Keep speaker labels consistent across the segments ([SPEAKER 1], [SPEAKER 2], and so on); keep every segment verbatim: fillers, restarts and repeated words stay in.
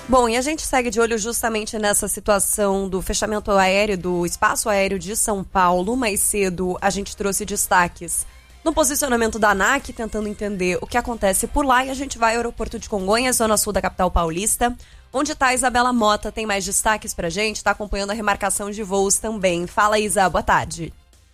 [SPEAKER 1] Bom, e a gente segue de olho justamente nessa situação do fechamento aéreo, do espaço aéreo de São Paulo. Mais cedo a gente trouxe destaques no posicionamento da ANAC, tentando entender o que acontece por lá. E a gente vai ao aeroporto de Congonhas, zona sul da capital paulista, onde está a Isabela Mota. Tem mais destaques pra gente, está acompanhando a remarcação de voos também. Fala, Isa, boa tarde.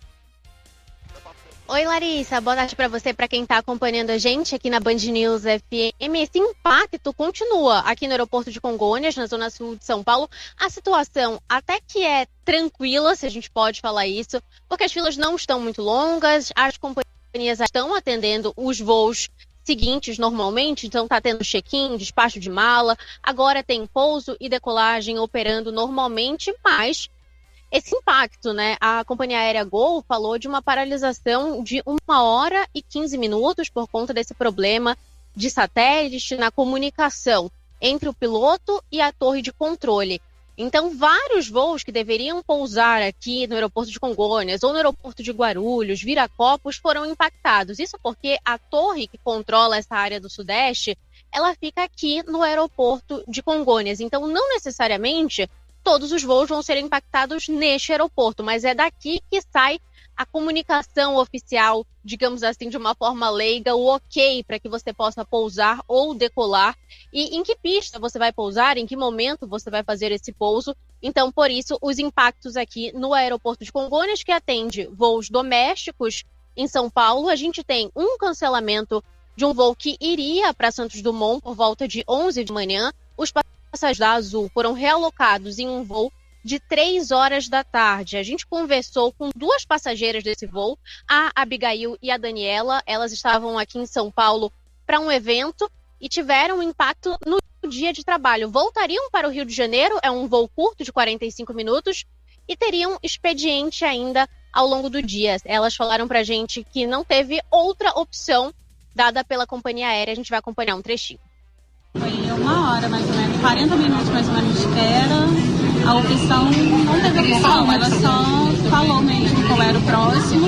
[SPEAKER 2] Oi, Larissa, boa tarde para você, para quem está acompanhando a gente aqui na Band News F M. Esse impacto continua aqui no aeroporto de Congonhas, na zona sul de São Paulo. A situação até que é tranquila, se a gente pode falar isso, porque as filas não estão muito longas, as companhias estão atendendo os voos seguintes normalmente, então está tendo check-in, despacho de mala, agora tem pouso e decolagem operando normalmente, mas esse impacto, né? A companhia aérea Gol falou de uma paralisação de uma hora e quinze minutos por conta desse problema de satélite na comunicação entre o piloto e a torre de controle. Então, vários voos que deveriam pousar aqui no aeroporto de Congonhas ou no aeroporto de Guarulhos, Viracopos, foram impactados. Isso porque a torre que controla essa área do Sudeste, ela fica aqui no aeroporto de Congonhas. Então, não necessariamente todos os voos vão ser impactados neste aeroporto, mas é daqui que sai a comunicação oficial, digamos assim, de uma forma leiga, o ok para que você possa pousar ou decolar, e em que pista você vai pousar, em que momento você vai fazer esse pouso. Então, por isso, os impactos aqui no aeroporto de Congonhas, que atende voos domésticos em São Paulo. A gente tem um cancelamento de um voo que iria para Santos Dumont por volta de onze da manhã. Os passageiros da Azul foram realocados em um voo de três horas da tarde. A gente conversou com duas passageiras desse voo, a Abigail e a Daniela. Elas estavam aqui em São Paulo para um evento e tiveram um impacto no dia de trabalho. Voltariam para o Rio de Janeiro, é um voo curto de quarenta e cinco minutos, e teriam expediente ainda ao longo do dia. Elas falaram para a gente que não teve outra opção dada pela companhia aérea. A gente vai acompanhar um trechinho.
[SPEAKER 3] Foi uma hora, mais ou menos, quarenta minutos mais ou menos de espera. A opção não teve opção, ela só falou mesmo qual era o próximo.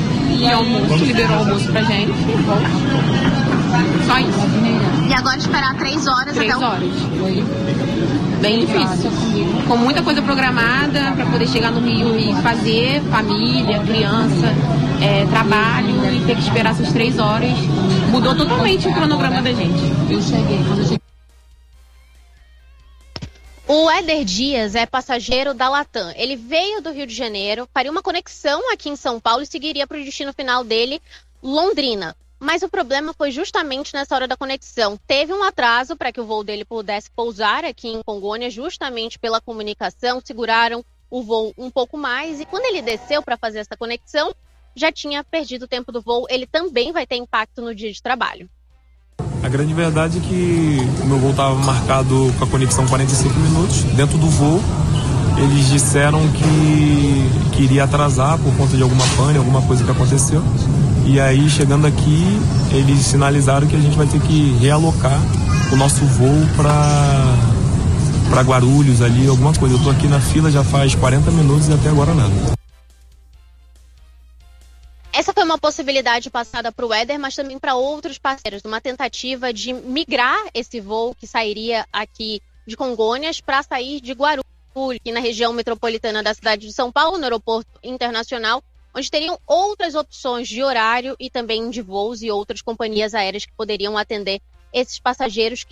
[SPEAKER 3] E aí,
[SPEAKER 4] almoço, liberou o almoço pra gente. Só isso.
[SPEAKER 2] E agora esperar três horas
[SPEAKER 4] Três
[SPEAKER 2] até o...
[SPEAKER 4] horas. Foi bem difícil. Com muita coisa programada para poder chegar no Rio e fazer família, criança, é, trabalho, e ter que esperar essas três horas. Mudou totalmente o cronograma da gente. Eu cheguei, quando eu cheguei.
[SPEAKER 2] O Éder Dias é passageiro da Latam. Ele veio do Rio de Janeiro, faria uma conexão aqui em São Paulo e seguiria para o destino final dele, Londrina. Mas o problema foi justamente nessa hora da conexão. Teve um atraso para que o voo dele pudesse pousar aqui em Congonhas, justamente pela comunicação. Seguraram o voo um pouco mais e quando ele desceu para fazer essa conexão, já tinha perdido o tempo do voo. Ele também vai ter impacto no dia de trabalho.
[SPEAKER 5] A grande verdade é que o meu voo estava marcado com a conexão quarenta e cinco minutos. Dentro do voo, eles disseram que, que iria atrasar por conta de alguma pane, alguma coisa que aconteceu. E aí, chegando aqui, eles sinalizaram que a gente vai ter que realocar o nosso voo para para Guarulhos ali, alguma coisa. Eu estou aqui na fila já faz quarenta minutos e até agora nada.
[SPEAKER 2] Essa foi uma possibilidade passada para o Éder, mas também para outros parceiros, uma tentativa de migrar esse voo que sairia aqui de Congonhas para sair de Guarulhos, aqui na região metropolitana da cidade de São Paulo, no aeroporto internacional, onde teriam outras opções de horário e também de voos e outras companhias aéreas que poderiam atender esses passageiros que